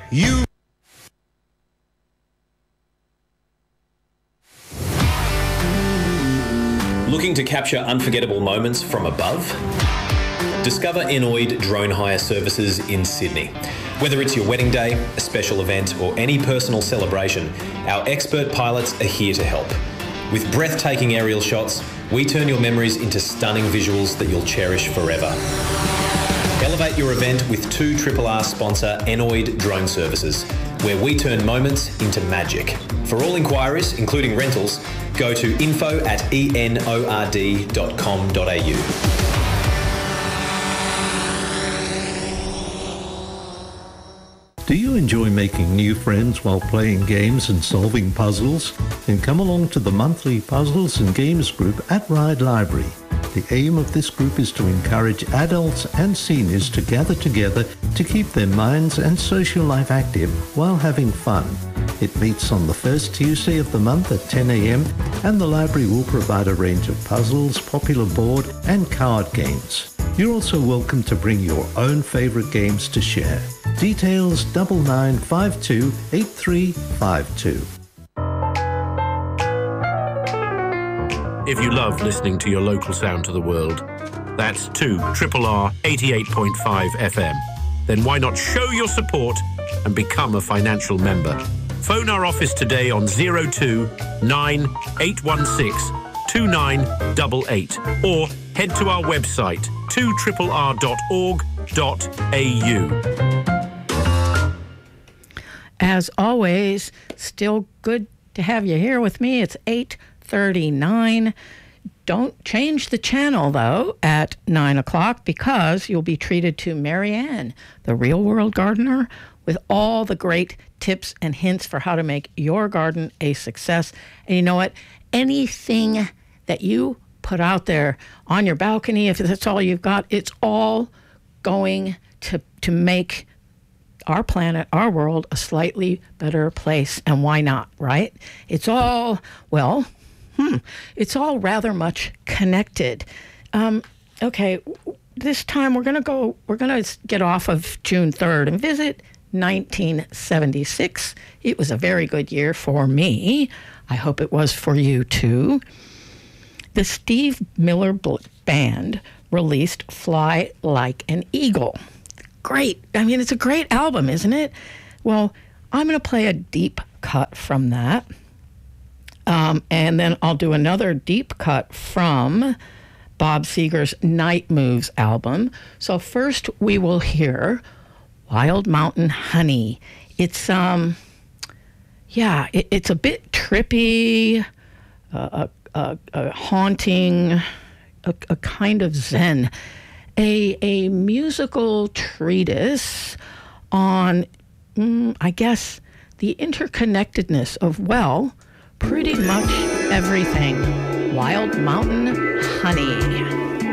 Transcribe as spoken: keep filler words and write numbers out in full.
You Looking to capture unforgettable moments from above? Discover Enoid Drone Hire Services in Sydney. Whether it's your wedding day, a special event, or any personal celebration, our expert pilots are here to help. With breathtaking aerial shots, we turn your memories into stunning visuals that you'll cherish forever. Elevate your event with two R R R sponsor Enoid Drone Services, where we turn moments into magic. For all inquiries, including rentals, go to info at enord dot com dot a u. Do you enjoy making new friends while playing games and solving puzzles? Then come along to the monthly Puzzles and Games group at Ryde Library. The aim of this group is to encourage adults and seniors to gather together to keep their minds and social life active while having fun. It meets on the first Tuesday of the month at ten a.m. and the library will provide a range of puzzles, popular board and card games. You're also welcome to bring your own favourite games to share. Details double nine five two eight three five two. If you love listening to your local sound to the world, that's two R R R eighty-eight point five F M. Then why not show your support and become a financial member? Phone our office today on zero two nine eight one six two nine eight eight or head to our website two R R R dot org dot a u. As always, still good to have you here with me. It's eight thirty-nine. Don't change the channel, though, at nine o'clock because you'll be treated to Marianne, the Real World Gardener, with all the great tips and hints for how to make your garden a success. And you know what? Anything that you put out there on your balcony, if that's all you've got, it's all going to to make our planet, our world, a slightly better place. And why not, right? It's all, well, hmm, it's all rather much connected. Um, okay, this time we're going to go, we're going to get off of June third and visit nineteen seventy-six. It was a very good year for me. I hope it was for you too. The Steve Miller Band released Fly Like an Eagle. Great. I mean, it's a great album, isn't it? Well, I'm going to play a deep cut from that. Um, and then I'll do another deep cut from Bob Seger's Night Moves album. So first we will hear Wild Mountain Honey. It's, um, yeah, it, it's a bit trippy, uh, a, a, a haunting, a, a kind of zen. A, a musical treatise on, mm, I guess, the interconnectedness of, well, pretty much everything. Wild Mountain Honey.